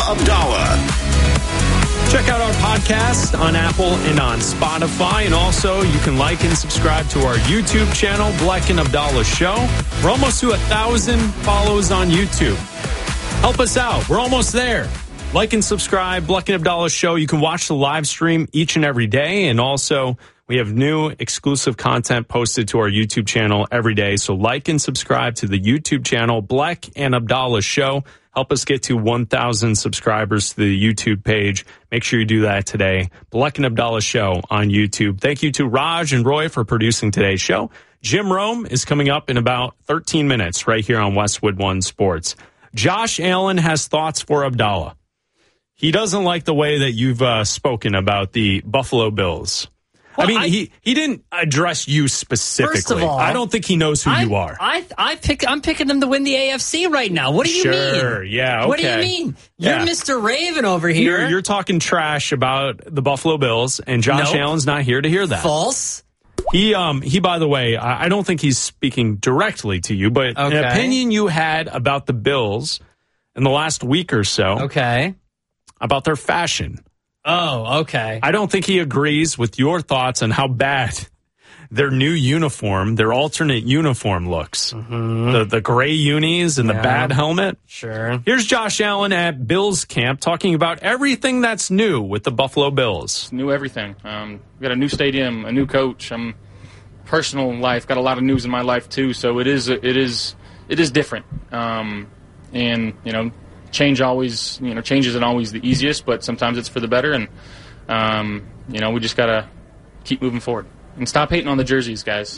Abdallah. Check out our podcast on Apple and on Spotify. And also, you can like and subscribe to our YouTube channel, Bleck and Abdallah Show. We're almost to 1,000 follows on YouTube. Help us out. We're almost there. Like and subscribe, Bleck and Abdallah Show. You can watch the live stream each and every day. And also, we have new exclusive content posted to our YouTube channel every day. So like and subscribe to the YouTube channel, Bleck and Abdallah Show. Help us get to 1,000 subscribers to the YouTube page. Make sure you do that today. Bleck and Abdallah Show on YouTube. Thank you to Raj and Roy for producing today's show. Jim Rome is coming up in about 13 minutes right here on Westwood One Sports. Josh Allen has thoughts for Abdallah. He doesn't like the way that you've spoken about the Buffalo Bills. Well, I mean, he didn't address you specifically. First of all, I don't think he knows who you are. I'm picking them to win the AFC right now. What do you mean? Sure, yeah, okay. What do you mean? You're Mr. Raven over here. You're talking trash about the Buffalo Bills, and Josh Allen's not here to hear that. False. He, by the way, I don't think he's speaking directly to you, but an opinion you had about the Bills in the last week or so. Okay. About their fashion. Oh, okay. I don't think he agrees with your thoughts on how bad their new uniform, their alternate uniform looks. Mm-hmm. The gray unis and the bad helmet. Sure. Here's Josh Allen at Bills camp talking about everything that's new with the Buffalo Bills. New everything. We got a new stadium, a new coach. Personal life, got a lot of news in my life too. So it is different. And change isn't always the easiest, but sometimes it's for the better. And we just gotta keep moving forward and stop hating on the jerseys, guys.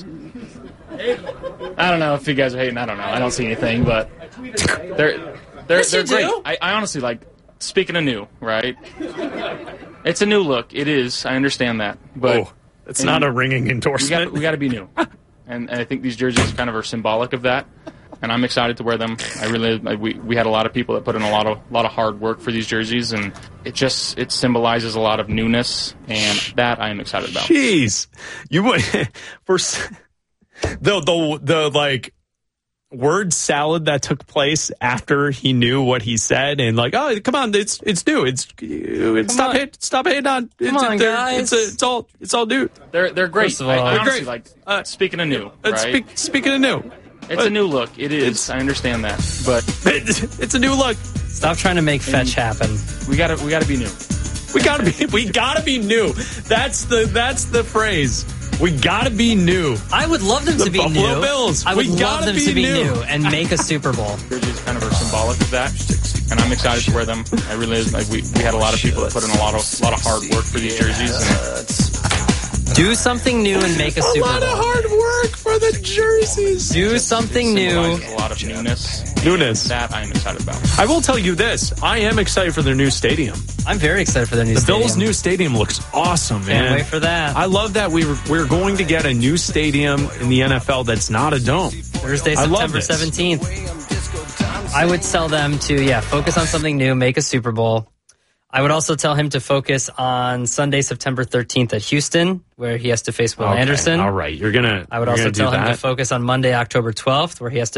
I don't know if you guys are hating. I don't know. I don't see anything, but they're great. I honestly speaking of new, right? It's a new look. It is. I understand that, but it's not a ringing endorsement. We got to be new, and I think these jerseys kind of are symbolic of that. And I'm excited to wear them. We had a lot of people that put in a lot of hard work for these jerseys, and it symbolizes a lot of newness, and that I am excited about. Jeez, you would for the word salad that took place after he knew what he said, and come on, it's new. Stop hating on. Come on, guys. It's all new. They're great. First of all, I honestly speaking of new, right? Speaking of new. It's a new look. It is. I understand that, but it's a new look. Stop trying to make fetch happen. We gotta be new. We gotta be new. That's the phrase. We gotta be new. I would love them to be Buffalo new. Bills. I would love them to be new and make a Super Bowl. Jerseys kind of are symbolic of that, and I'm excited to wear them. I really is. We had a lot of people that put in a lot of hard work for these jerseys. Do something new and make a Super Bowl. A lot of hard work for the jerseys. Do something new. A lot of newness. That I am excited about. I will tell you this. I am excited for their new stadium. I'm very excited for their new stadium. The Bills' new stadium looks awesome, man. Can't wait for that. I love that we're going to get a new stadium in the NFL that's not a dome. Thursday, September 17th. I would tell them to, focus on something new, make a Super Bowl. I would also tell him to focus on Sunday, September 13th at Houston, where he has to face Will Anderson. All right. I would also tell him to focus on Monday, October 12th, where he has to